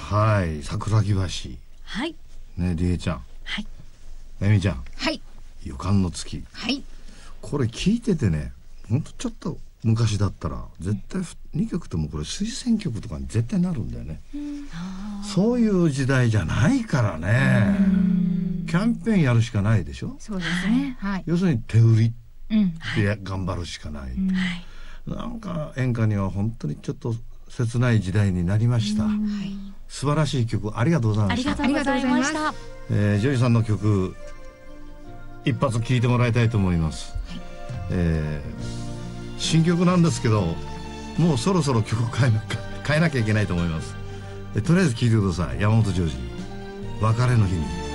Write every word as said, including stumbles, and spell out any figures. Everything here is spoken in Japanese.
はい、桜木橋。 はいね、りえちゃん。 はい。 えみちゃん。 はい。 予感の月。 はい。 これ聞いててね、ほんとちょっと昔だったら絶対にきょくともこれ推薦曲とかに絶対なるんだよね。そういう時代じゃないからね。キャンペーンやるしかないでしょ。 そうですね。はい。 要するに手売りうん。 で頑張るしかない。 はい。 なんか演歌には本当にちょっと切ない時代になりました。 はい。 素晴らしい曲ありがとうございまありした。 がとうございました。 えー、ジョイさんの曲一発聴いてもらいたいと思います。はい、えー、新曲なんですけどもうそろそろ曲変えな変えなきゃいけないと思います。えとりあえず聴いてください。山本譲二、別れの日に。